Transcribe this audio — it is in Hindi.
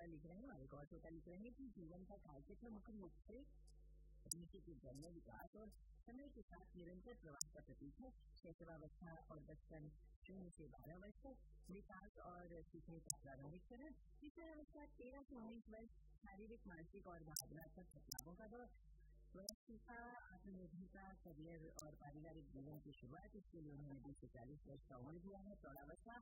लिख रहे हैं और एक और श्रोता लिख रहे हैं कि जीवन का कालचक्र मुख्य रूप से के जन्म विकास और समय के साथ निरंतर प्रवाह का प्रतीक है। शैशवावस्था और बचपन 0 से 12 वर्ष तक विकास और सीखने का प्रारंभिक चरण, किशोरावस्था 13 से 19 वर्ष शारीरिक, मानसिक और भावनात्मक बदलावों का दौर, वयस्कता, आत्मनिर्भरता, करियर और पारिवारिक जीवन की शुरुआत, इसके लिए उन्होंने 20 से 40 वर्ष का उम्र दिया है। प्रौढ़ावस्था